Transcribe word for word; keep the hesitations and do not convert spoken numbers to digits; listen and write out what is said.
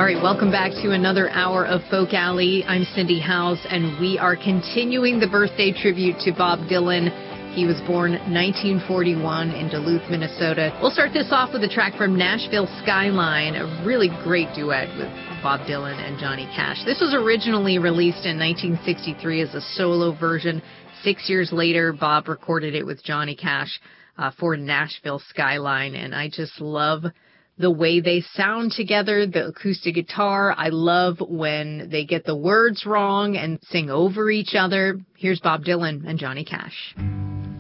All right, welcome back to another hour of Folk Alley. I'm Cindy House, and we are continuing the birthday tribute to Bob Dylan. He was born nineteen forty-one in Duluth, Minnesota. We'll start this off with a track from Nashville Skyline, a really great duet with Bob Dylan and Johnny Cash. This was originally released in nineteen sixty-three as a solo version. Six years later, Bob recorded it with Johnny Cash uh, for Nashville Skyline, and I just love the way they sound together, the acoustic guitar. I love when they get the words wrong and sing over each other. Here's Bob Dylan and Johnny Cash.